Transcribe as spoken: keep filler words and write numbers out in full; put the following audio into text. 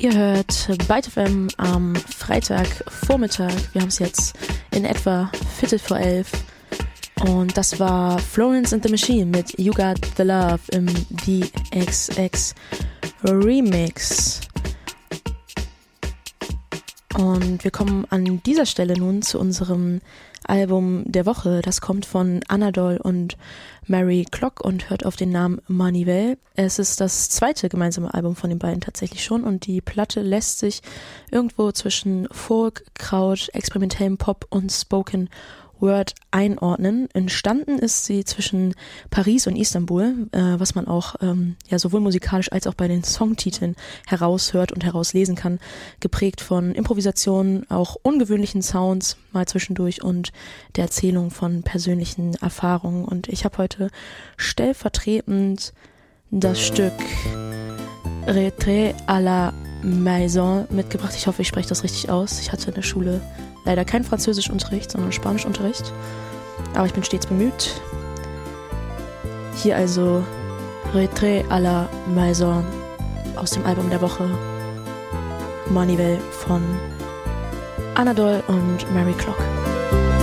Ihr hört Byte F M am Freitagvormittag. Wir haben es jetzt in etwa Viertel vor elf. Und das war Florence and the Machine mit You Got the Love im D X X Remix. Und wir kommen an dieser Stelle nun zu unserem Album der Woche. Das kommt von Anadol und Mary Clock und hört auf den Namen Manivelle. Es ist das zweite gemeinsame Album von den beiden tatsächlich schon und die Platte lässt sich irgendwo zwischen Folk, Kraut, experimentellem Pop und Spoken Word einordnen. Entstanden ist sie zwischen Paris und Istanbul, äh, was man auch ähm, ja sowohl musikalisch als auch bei den Songtiteln heraushört und herauslesen kann. Geprägt von Improvisationen, auch ungewöhnlichen Sounds mal zwischendurch und der Erzählung von persönlichen Erfahrungen. Und ich habe heute stellvertretend das Stück Retrait à la Maison mitgebracht. Ich hoffe, ich spreche das richtig aus. Ich hatte in der Schule leider keinen Französischunterricht, sondern Spanischunterricht. Aber ich bin stets bemüht. Hier also Retrait à la Maison aus dem Album der Woche Manivelle von Anadol und Mary Clock.